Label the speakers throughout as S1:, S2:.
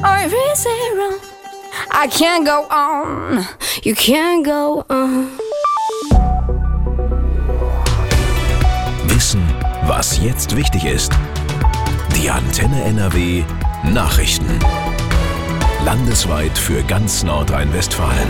S1: or is it wrong? I can't go on, you can't go on.
S2: Wissen, was jetzt wichtig ist. Die Antenne NRW Nachrichten. Landesweit für ganz Nordrhein-Westfalen.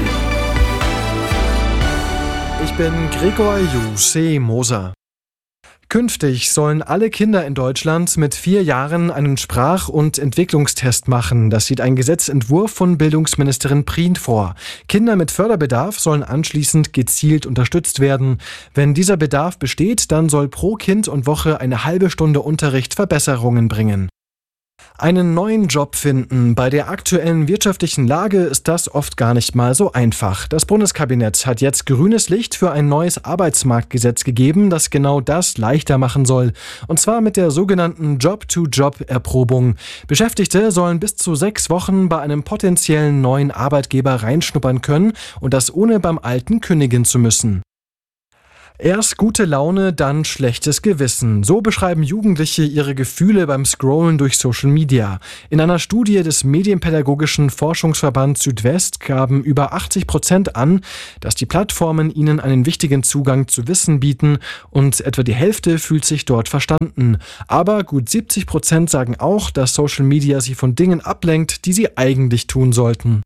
S3: Ich bin Gregor Moser. Künftig sollen alle Kinder in Deutschland mit 4 Jahren einen Sprach- und Entwicklungstest machen. Das sieht ein Gesetzentwurf von Bildungsministerin Prien vor. Kinder mit Förderbedarf sollen anschließend gezielt unterstützt werden. Wenn dieser Bedarf besteht, dann soll pro Kind und Woche eine halbe Stunde Unterricht Verbesserungen bringen. Einen neuen Job finden. Bei der aktuellen wirtschaftlichen Lage ist das oft gar nicht mal so einfach. Das Bundeskabinett hat jetzt grünes Licht für ein neues Arbeitsmarktgesetz gegeben, das genau das leichter machen soll. Und zwar mit der sogenannten Job-to-Job-Erprobung. Beschäftigte sollen bis zu 6 Wochen bei einem potenziellen neuen Arbeitgeber reinschnuppern können und das ohne beim alten kündigen zu müssen. Erst gute Laune, dann schlechtes Gewissen. So beschreiben Jugendliche ihre Gefühle beim Scrollen durch Social Media. In einer Studie des Medienpädagogischen Forschungsverbands Südwest gaben über 80% an, dass die Plattformen ihnen einen wichtigen Zugang zu Wissen bieten und etwa die Hälfte fühlt sich dort verstanden. Aber gut 70% sagen auch, dass Social Media sie von Dingen ablenkt, die sie eigentlich tun sollten.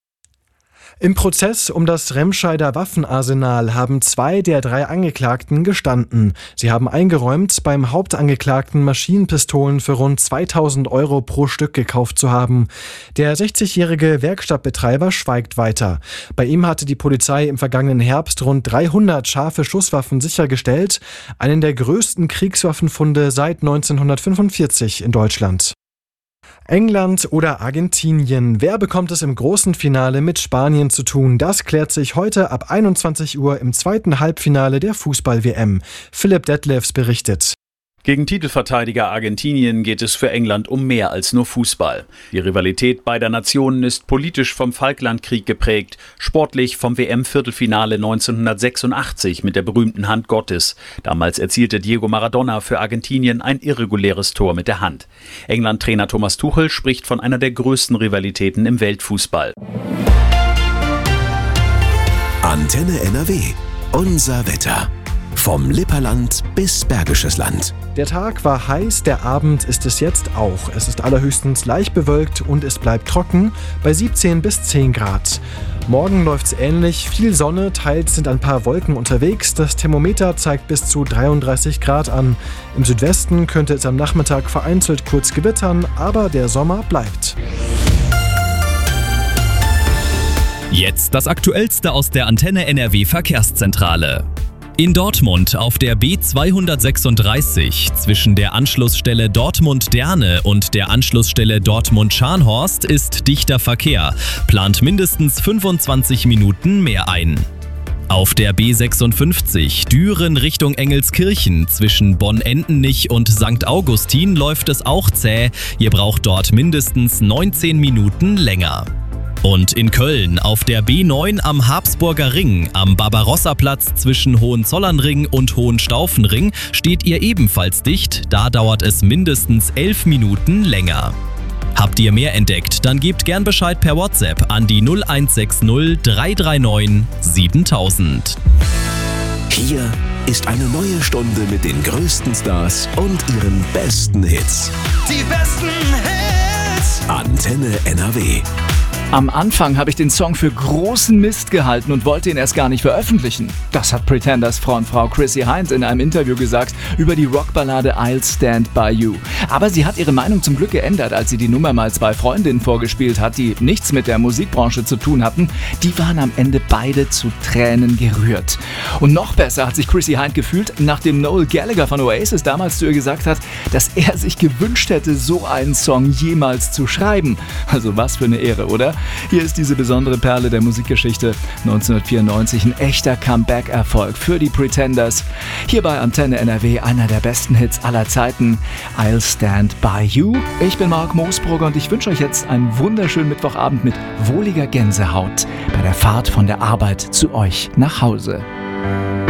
S3: Im Prozess um das Remscheider Waffenarsenal haben 2 der 3 Angeklagten gestanden. Sie haben eingeräumt, beim Hauptangeklagten Maschinenpistolen für rund 2.000 € pro Stück gekauft zu haben. Der 60-jährige Werkstattbetreiber schweigt weiter. Bei ihm hatte die Polizei im vergangenen Herbst rund 300 scharfe Schusswaffen sichergestellt, einen der größten Kriegswaffenfunde seit 1945 in Deutschland. England oder Argentinien. Wer bekommt es im großen Finale mit Spanien zu tun? Das klärt sich heute ab 21 Uhr im zweiten Halbfinale der Fußball-WM. Philipp Detlefs berichtet.
S4: Gegen Titelverteidiger Argentinien geht es für England um mehr als nur Fußball. Die Rivalität beider Nationen ist politisch vom Falklandkrieg geprägt, sportlich vom WM-Viertelfinale 1986 mit der berühmten Hand Gottes. Damals erzielte Diego Maradona für Argentinien ein irreguläres Tor mit der Hand. England-Trainer Thomas Tuchel spricht von einer der größten Rivalitäten im Weltfußball.
S2: Antenne NRW. Unser Wetter. Vom Lipperland bis Bergisches Land.
S3: Der Tag war heiß, der Abend ist es jetzt auch. Es ist allerhöchstens leicht bewölkt und es bleibt trocken bei 17 bis 10 Grad. Morgen läuft's ähnlich, viel Sonne, teils sind ein paar Wolken unterwegs. Das Thermometer zeigt bis zu 33 Grad an. Im Südwesten könnte es am Nachmittag vereinzelt kurz gewittern, aber der Sommer bleibt.
S5: Jetzt das Aktuellste aus der Antenne NRW Verkehrszentrale. In Dortmund auf der B236 zwischen der Anschlussstelle Dortmund-Derne und der Anschlussstelle Dortmund-Scharnhorst ist dichter Verkehr, plant mindestens 25 Minuten mehr ein. Auf der B56 Düren Richtung Engelskirchen zwischen Bonn-Endenich und St. Augustin läuft es auch zäh, ihr braucht dort mindestens 19 Minuten länger. Und in Köln auf der B9 am Habsburger Ring, am Barbarossa-Platz zwischen Hohenzollernring und Hohenstaufenring steht ihr ebenfalls dicht, da dauert es mindestens 11 Minuten länger. Habt ihr mehr entdeckt, dann gebt gern Bescheid per WhatsApp an die 0160 339 7000.
S2: Hier ist eine neue Stunde mit den größten Stars und ihren besten Hits.
S6: Die besten Hits!
S2: Antenne NRW.
S7: Am Anfang habe ich den Song für großen Mist gehalten und wollte ihn erst gar nicht veröffentlichen. Das hat Pretenders Frontfrau Chrissy Hynde in einem Interview gesagt über die Rockballade I'll Stand By You. Aber sie hat ihre Meinung zum Glück geändert, als sie die Nummer mal 2 Freundinnen vorgespielt hat, die nichts mit der Musikbranche zu tun hatten. Die waren am Ende beide zu Tränen gerührt. Und noch besser hat sich Chrissy Hynde gefühlt, nachdem Noel Gallagher von Oasis damals zu ihr gesagt hat, dass er sich gewünscht hätte, so einen Song jemals zu schreiben. Also was für eine Ehre, oder? Hier ist diese besondere Perle der Musikgeschichte. 1994 ein echter Comeback-Erfolg für die Pretenders. Hier bei Antenne NRW einer der besten Hits aller Zeiten. I'll Stand By You. Ich bin Marc Moosbrugger und ich wünsche euch jetzt einen wunderschönen Mittwochabend mit wohliger Gänsehaut bei der Fahrt von der Arbeit zu euch nach Hause.